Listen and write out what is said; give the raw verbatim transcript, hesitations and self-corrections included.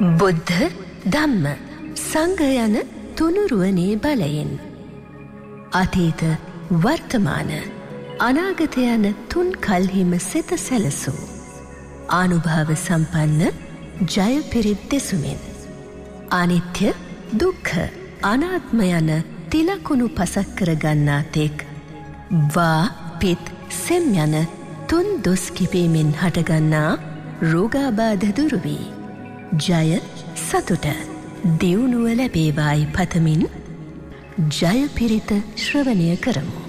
බුද්ධ ධම්ම සංඝ යන තුනුරුවනේ බලයෙන් අතීත වර්තමාන අනාගත යන තුන් කල්හිම සිත සැලසූ ආනුභාව සම්පන්න ජය පිරිත් දෙසුමින් අනිත්‍ය දුක්ඛ අනාත්ම යන තිලකුණු පසක් කර ගන්නා තෙක් වා පිත් සෙම් යන තුන් දොස් කිපීමෙන් හටගන්නා රෝගාබාධ දුරු වී ජය සතුට දියුණුව ලැබේවායි පතමින් ජය පිරිත ශ්‍රවණය කරමු.